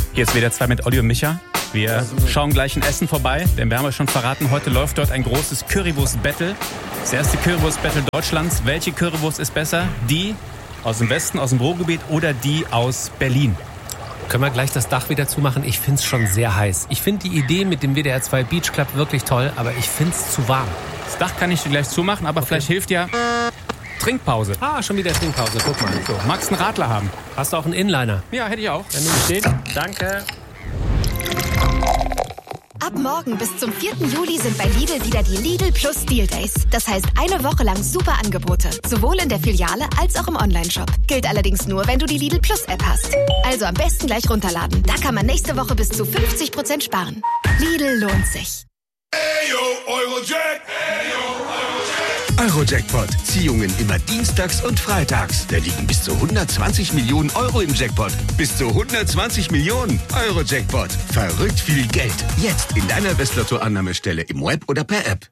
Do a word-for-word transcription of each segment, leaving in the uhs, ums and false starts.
Hier ist W D R zwei mit Olli und Micha. Wir schauen gleich ein Essen vorbei, denn wir haben euch schon verraten, heute läuft dort ein großes Currywurst-Battle. Das erste Currywurst-Battle Deutschlands. Welche Currywurst ist besser? Die aus dem Westen, aus dem Ruhrgebiet oder die aus Berlin? Können wir gleich das Dach wieder zumachen? Ich finde es schon sehr heiß. Ich finde die Idee mit dem W D R zwei Beach Club wirklich toll, aber ich finde es zu warm. Das Dach kann ich dir gleich zumachen, aber okay. Vielleicht hilft ja Trinkpause. Ah, schon wieder Trinkpause. Guck mal. So, magst du einen Radler haben? Hast du auch einen Inliner? Ja, hätte ich auch. Dann nehme ich den. Danke. Ab morgen bis zum vierten Juli sind bei Lidl wieder die Lidl Plus Deal Days. Das heißt eine Woche lang super Angebote. Sowohl in der Filiale als auch im Onlineshop. Gilt allerdings nur, wenn du die Lidl Plus App hast. Also am besten gleich runterladen. Da kann man nächste Woche bis zu fünfzig Prozent sparen. Lidl lohnt sich. Eyo, Eurojack! Eyo, Eurojack! Eurojackpot. Ziehungen immer dienstags und freitags. Da liegen bis zu hundertzwanzig Millionen Euro im Jackpot. Bis zu hundertzwanzig Millionen. Eurojackpot. Verrückt viel Geld. Jetzt in deiner Westlotto-Annahmestelle im Web oder per App.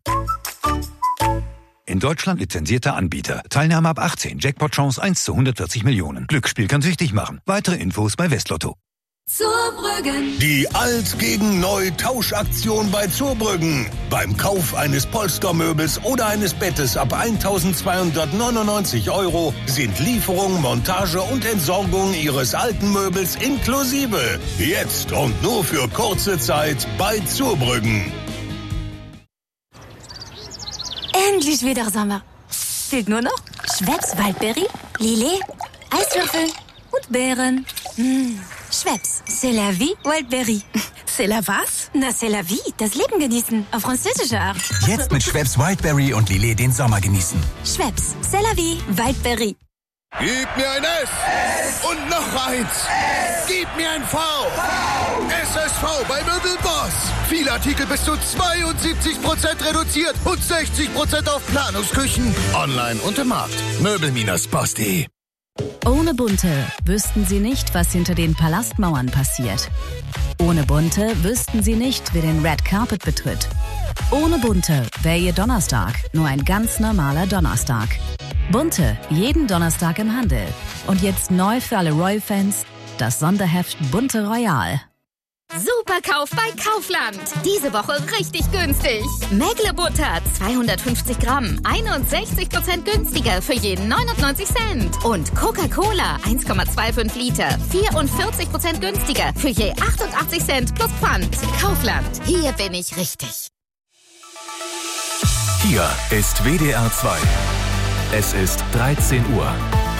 In Deutschland lizenzierter Anbieter. Teilnahme ab achtzehn. Jackpot-Chance eins zu hundertvierzig Millionen. Glücksspiel kann süchtig machen. Weitere Infos bei Westlotto. Zurbrüggen. Die Alt gegen Neu Tauschaktion bei Zurbrüggen. Beim Kauf eines Polstermöbels oder eines Bettes ab eintausendzweihundertneunundneunzig Euro sind Lieferung, Montage und Entsorgung Ihres alten Möbels inklusive. Jetzt und nur für kurze Zeit bei Zurbrüggen. Endlich wieder Sommer. Fehlt nur noch Schweppes Waldberry, Lillet, Eiswürfel und Beeren. Mmh. Schweppes, c'est la vie, Wildberry. C'est la was? Na, c'est la vie, das Leben genießen, auf französische Art. Jetzt mit Schweppes Wildberry und Lillet den Sommer genießen. Schweppes, c'est la vie, Wildberry. Gib mir ein S, S. Und noch eins. S. Gib mir ein V. V. S S V bei Möbelboss. Viele Artikel bis zu zweiundsiebzig Prozent reduziert und sechzig Prozent auf Planungsküchen. Online und im Markt. Möbel Boss punkt de. Ohne Bunte wüssten Sie nicht, was hinter den Palastmauern passiert. Ohne Bunte wüssten Sie nicht, wer den Red Carpet betritt. Ohne Bunte wäre Ihr Donnerstag nur ein ganz normaler Donnerstag. Bunte, jeden Donnerstag im Handel. Und jetzt neu für alle Royal-Fans, das Sonderheft Bunte Royal. Superkauf bei Kaufland. Diese Woche richtig günstig. Mägle-Butter zweihundertfünfzig Gramm, einundsechzig Prozent günstiger für jeden neunundneunzig Cent. Und Coca-Cola eins Komma fünfundzwanzig Liter, vierundvierzig Prozent günstiger für je achtundachtzig Cent plus Pfand. Kaufland, hier bin ich richtig. Hier ist W D R zwei. Es ist dreizehn Uhr.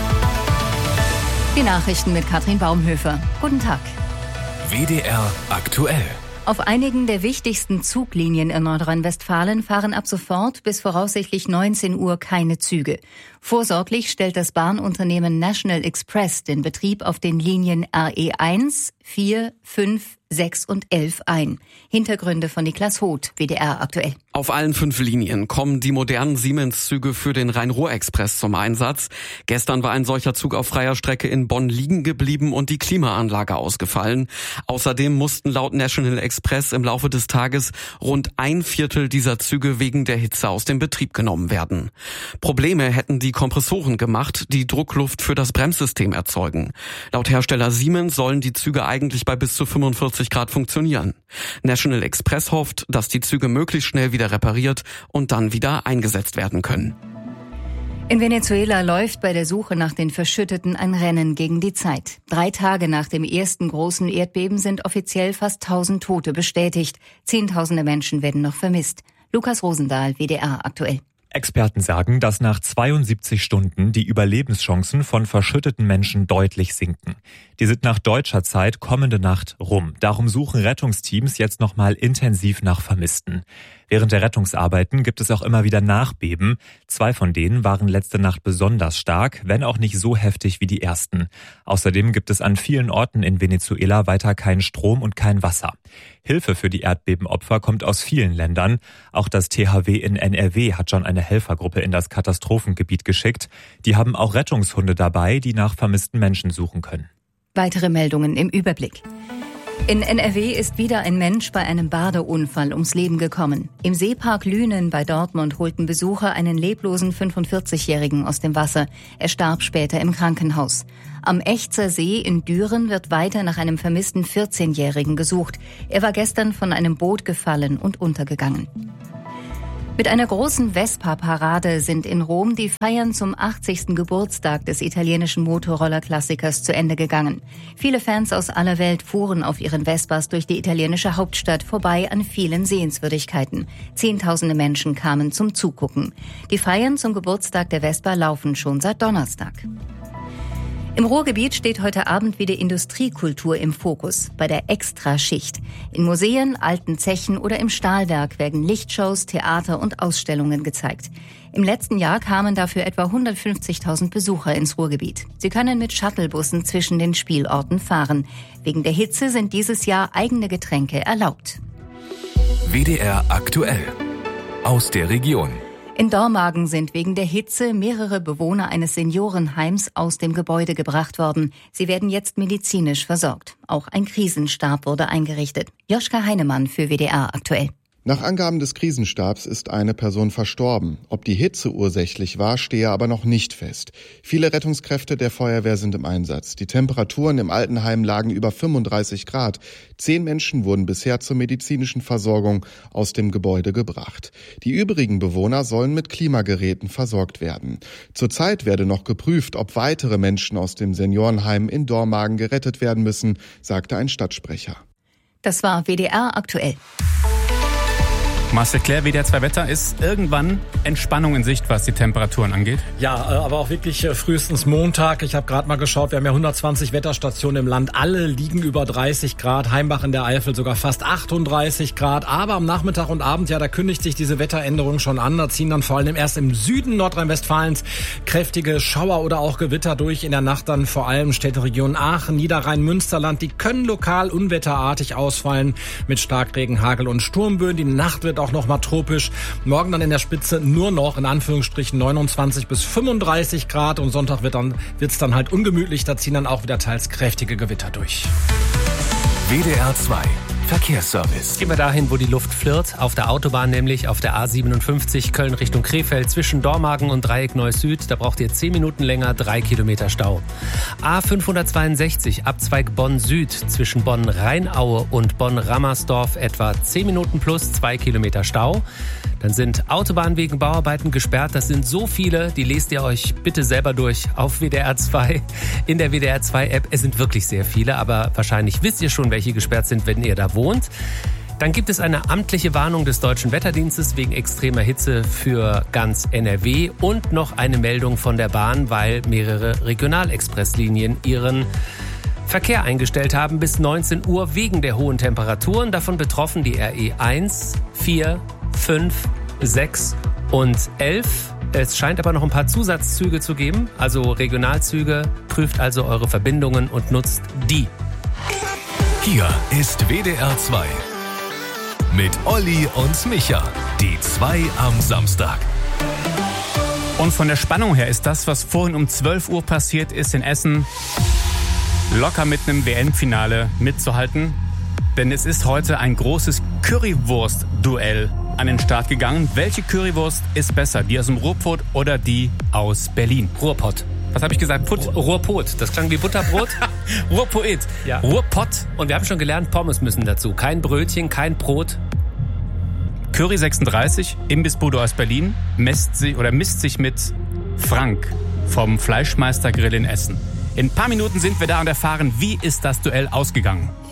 Die Nachrichten mit Katrin Baumhöfer. Guten Tag. W D R aktuell. Auf einigen der wichtigsten Zuglinien in Nordrhein-Westfalen fahren ab sofort bis voraussichtlich neunzehn Uhr keine Züge. Vorsorglich stellt das Bahnunternehmen National Express den Betrieb auf den Linien R E eins, vier, fünf, sechs und elf ein. Hintergründe von Niklas Hoth, W D R aktuell. Auf allen fünf Linien kommen die modernen Siemens-Züge für den Rhein-Ruhr-Express zum Einsatz. Gestern war ein solcher Zug auf freier Strecke in Bonn liegen geblieben und die Klimaanlage ausgefallen. Außerdem mussten laut National Express im Laufe des Tages rund ein Viertel dieser Züge wegen der Hitze aus dem Betrieb genommen werden. Probleme hätten die Kompressoren gemacht, die Druckluft für das Bremssystem erzeugen. Laut Hersteller Siemens sollen die Züge eigentlich bei bis zu fünfundvierzig Grad funktionieren. National Express hofft, dass die Züge möglichst schnell wieder repariert und dann wieder eingesetzt werden können. In Venezuela läuft bei der Suche nach den Verschütteten ein Rennen gegen die Zeit. Drei Tage nach dem ersten großen Erdbeben sind offiziell fast tausend Tote bestätigt. Zehntausende Menschen werden noch vermisst. Lukas Rosendahl, W D R aktuell. Experten sagen, dass nach zweiundsiebzig Stunden die Überlebenschancen von verschütteten Menschen deutlich sinken. Die sind nach deutscher Zeit kommende Nacht rum. Darum suchen Rettungsteams jetzt nochmal intensiv nach Vermissten. Während der Rettungsarbeiten gibt es auch immer wieder Nachbeben. Zwei von denen waren letzte Nacht besonders stark, wenn auch nicht so heftig wie die ersten. Außerdem gibt es an vielen Orten in Venezuela weiter keinen Strom und kein Wasser. Hilfe für die Erdbebenopfer kommt aus vielen Ländern. Auch das T H W in N R W hat schon eine Helfergruppe in das Katastrophengebiet geschickt. Die haben auch Rettungshunde dabei, die nach vermissten Menschen suchen können. Weitere Meldungen im Überblick. In N R W ist wieder ein Mensch bei einem Badeunfall ums Leben gekommen. Im Seepark Lünen bei Dortmund holten Besucher einen leblosen fünfundvierzigjährigen aus dem Wasser. Er starb später im Krankenhaus. Am Echzer See in Düren wird weiter nach einem vermissten vierzehnjährigen gesucht. Er war gestern von einem Boot gefallen und untergegangen. Mit einer großen Vespa-Parade sind in Rom die Feiern zum achtzigsten Geburtstag des italienischen Motorroller-Klassikers zu Ende gegangen. Viele Fans aus aller Welt fuhren auf ihren Vespas durch die italienische Hauptstadt vorbei an vielen Sehenswürdigkeiten. Zehntausende Menschen kamen zum Zugucken. Die Feiern zum Geburtstag der Vespa laufen schon seit Donnerstag. Im Ruhrgebiet steht heute Abend wieder Industriekultur im Fokus, bei der Extraschicht. In Museen, alten Zechen oder im Stahlwerk werden Lichtshows, Theater und Ausstellungen gezeigt. Im letzten Jahr kamen dafür etwa hundertfünfzigtausend Besucher ins Ruhrgebiet. Sie können mit Shuttlebussen zwischen den Spielorten fahren. Wegen der Hitze sind dieses Jahr eigene Getränke erlaubt. W D R aktuell. Aus der Region. In Dormagen sind wegen der Hitze mehrere Bewohner eines Seniorenheims aus dem Gebäude gebracht worden. Sie werden jetzt medizinisch versorgt. Auch ein Krisenstab wurde eingerichtet. Joschka Heinemann für W D R aktuell. Nach Angaben des Krisenstabs ist eine Person verstorben. Ob die Hitze ursächlich war, stehe aber noch nicht fest. Viele Rettungskräfte der Feuerwehr sind im Einsatz. Die Temperaturen im Altenheim lagen über fünfunddreißig Grad. Zehn Menschen wurden bisher zur medizinischen Versorgung aus dem Gebäude gebracht. Die übrigen Bewohner sollen mit Klimageräten versorgt werden. Zurzeit werde noch geprüft, ob weitere Menschen aus dem Seniorenheim in Dormagen gerettet werden müssen, sagte ein Stadtsprecher. Das war W D R aktuell. Marcel Claire, W D R zwei Wetter, ist irgendwann Entspannung in Sicht, was die Temperaturen angeht? Ja, aber auch wirklich frühestens Montag. Ich habe gerade mal geschaut, wir haben ja hundertzwanzig Wetterstationen im Land. Alle liegen über dreißig Grad. Heimbach in der Eifel sogar fast achtunddreißig Grad. Aber am Nachmittag und Abend, ja, da kündigt sich diese Wetteränderung schon an. Da ziehen dann vor allem erst im Süden Nordrhein-Westfalens kräftige Schauer oder auch Gewitter durch. In der Nacht dann vor allem Städteregionen Aachen, Niederrhein, Münsterland. Die können lokal unwetterartig ausfallen mit Starkregen, Hagel und Sturmböen. Die Nacht wird auch noch mal tropisch. Morgen dann in der Spitze nur noch in Anführungsstrichen neunundzwanzig bis fünfunddreißig Grad und Sonntag wird dann wird's dann halt ungemütlich. Da ziehen dann auch wieder teils kräftige Gewitter durch. W D R zwei Verkehrsservice. Gehen wir dahin, wo die Luft flirrt. Auf der Autobahn, nämlich auf der A siebenundfünfzig Köln Richtung Krefeld zwischen Dormagen und Dreieck Neuss Süd. Da braucht ihr zehn Minuten länger, drei Kilometer Stau. A fünfhundertzweiundsechzig Abzweig Bonn Süd zwischen Bonn-Rheinaue und Bonn-Rammersdorf etwa zehn Minuten plus zwei Kilometer Stau. Dann sind Autobahnen wegen Bauarbeiten gesperrt. Das sind so viele, die lest ihr euch bitte selber durch auf W D R zwei in der W D R zwei App. Es sind wirklich sehr viele, aber wahrscheinlich wisst ihr schon, welche gesperrt sind, wenn ihr da wohnt. Dann gibt es eine amtliche Warnung des Deutschen Wetterdienstes wegen extremer Hitze für ganz N R W und noch eine Meldung von der Bahn, weil mehrere Regionalexpresslinien ihren Verkehr eingestellt haben bis neunzehn Uhr wegen der hohen Temperaturen. Davon betroffen die R E eins, vier, fünf, sechs und elf. Es scheint aber noch ein paar Zusatzzüge zu geben, also Regionalzüge. Prüft also eure Verbindungen und nutzt die. Hier ist W D R zwei mit Olli und Micha, die zwei am Samstag. Und von der Spannung her ist das, was vorhin um zwölf Uhr passiert ist in Essen, locker mit einem W M-Finale mitzuhalten. Denn es ist heute ein großes Currywurst-Duell an den Start gegangen. Welche Currywurst ist besser? Die aus dem Ruhrpott oder die aus Berlin? Ruhrpott. Was habe ich gesagt? Put? Ruhrpott. Das klang wie Butterbrot. Ruhrpoet. Ja. Ruhrpott. Und wir haben schon gelernt, Pommes müssen dazu. Kein Brötchen, kein Brot. Curry sechsunddreißig, Imbissbude aus Berlin, misst sich, oder misst sich mit Frank vom Fleischmeister Grill in Essen. In ein paar Minuten sind wir da und erfahren, wie ist das Duell ausgegangen.